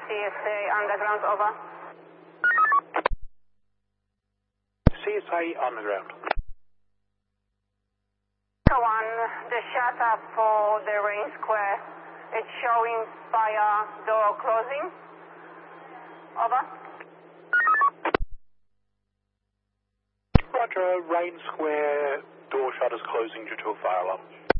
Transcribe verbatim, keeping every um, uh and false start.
C S A Underground, over. C S A Underground. One, the shutter for the Rain Square, it's showing fire door closing. Over. Roger, Rain Square door shutters closing due to a fire alarm.